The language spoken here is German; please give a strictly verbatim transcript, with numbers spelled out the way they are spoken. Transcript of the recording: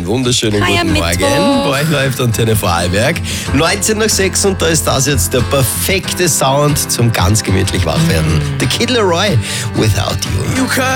wunderschönen Feier guten Morgen. Mittwoch. Bei euch läuft Antenne Vorarlberg. neunzehn nach sechs und da ist das jetzt der perfekte Sound zum ganz gemütlich Wachwerden. The Kid Laroi, Without You. You cut